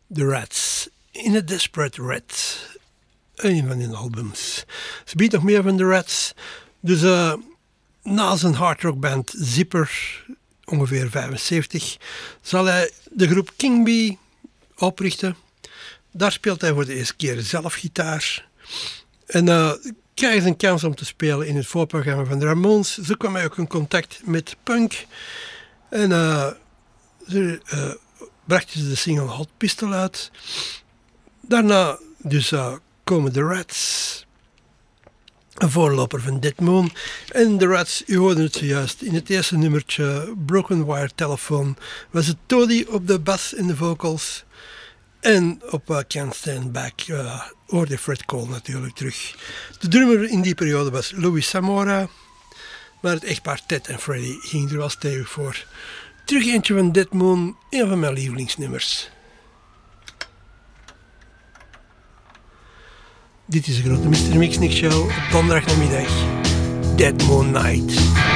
The Rats, In a Desperate Rat. Een van hun albums. Ze biedt nog meer van The Rats. Dus na zijn hardrockband Zipper, ongeveer 75, zal hij de groep King Bee oprichten. Daar speelt hij voor de eerste keer zelf gitaar. En krijgt een kans om te spelen in het voorprogramma van de Ramones. Zo kwam hij ook in contact met punk. En brachten ze de single Hot Pistol uit. Daarna dus komen de Rats, een voorloper van Dead Moon. En de Rats, u hoorde het zojuist, in het eerste nummertje Broken Wire Telephone was het Toddy op de bas en de vocals. En op Can't Stand Back hoorde Fred Cole natuurlijk terug. De drummer in die periode was Louis Zamora, maar het echtpaar Ted en Freddy ging er wel stevig voor. Terug eentje van Dead Moon, een van mijn lievelingsnummers. Dit is de grote Mr. Mixnick Show op donderdagmiddag. Dead Moon Night.